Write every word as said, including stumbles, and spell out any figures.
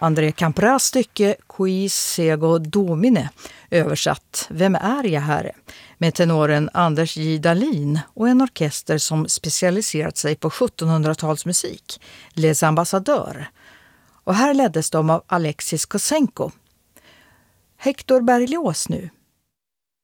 André Campras stycke Qui sego domine, översatt Vem är jag herre, med tenoren Anders J. Dahlin och en orkester som specialiserat sig på sjuttonhundratalsmusik, Les Ambassadeurs. Och här leddes de av Alexis Kosenko. Hector Berlioz nu.